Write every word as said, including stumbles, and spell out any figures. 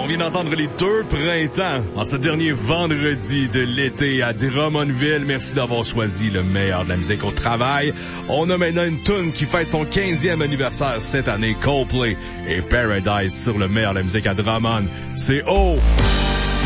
vient d'entendre les deux printemps en ce dernier vendredi de l'été à Drummondville. Merci d'avoir choisi le meilleur de la musique au travail. On a maintenant une tune qui fête son quinzième anniversaire cette année, Coldplay et Paradise sur le meilleur de la musique à Drummond. C'est Oh!